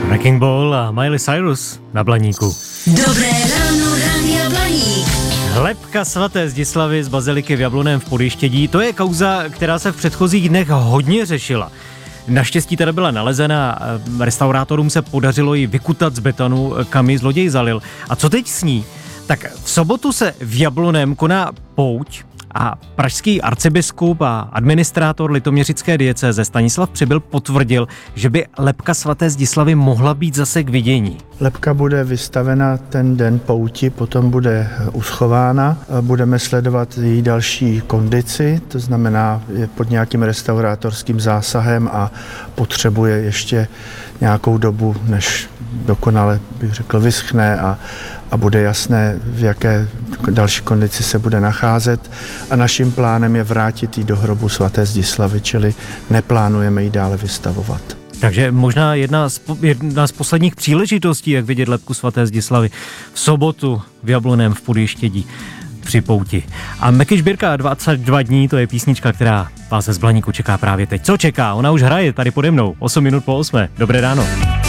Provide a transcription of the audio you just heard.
Wrecking Ball a Miley Cyrus na Blaníku. Dobré ráno, Rádia Blaník. Lebka svaté Zdislavy z baziliky v Jablonném v Podještědí, to je kauza, která se v předchozích dnech hodně řešila. Naštěstí teda byla nalezena, restaurátorům se podařilo ji vykutat z betonu, kam ji zloděj zalil. A co teď s ní? Tak v sobotu se v Jablonném koná pouť a pražský arcibiskup a administrátor litoměřické diecéze Stanislav Přibyl potvrdil, že by lebka svaté Zdislavy mohla být zase k vidění. Lebka bude vystavena ten den pouti, potom bude uschována. Budeme sledovat její další kondici, to znamená, je pod nějakým restaurátorským zásahem a potřebuje ještě nějakou dobu, než dokonale, bych řekl, vyschne a bude jasné, v jaké další kondici se bude nacházet. A naším plánem je vrátit ji do hrobu svaté Zdislavy, čili neplánujeme ji dále vystavovat. Takže možná jedna z posledních příležitostí, jak vidět lebku svaté Zdislavy v sobotu v Jablonném v Podještědí při pouti. A Meky Žbírka 22 dní, to je písnička, která vás z Blaníku čeká právě teď. Co čeká? Ona už hraje tady pode mnou, 8 minut po 8. Dobré ráno.